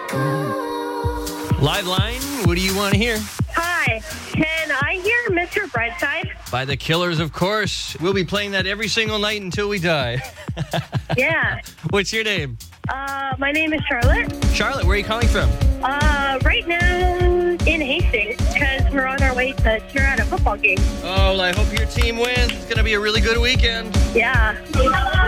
Live line, what do you want to hear? Hi, can I hear Mr. Brightside? By the Killers, of course. We'll be playing that every single night until we die. Yeah. What's your name? My name is Charlotte. Charlotte, where are you calling from? Right now in Hastings, because we're on our way to cheer at a football game. Oh, well, I hope your team wins. It's going to be a really good weekend. Yeah.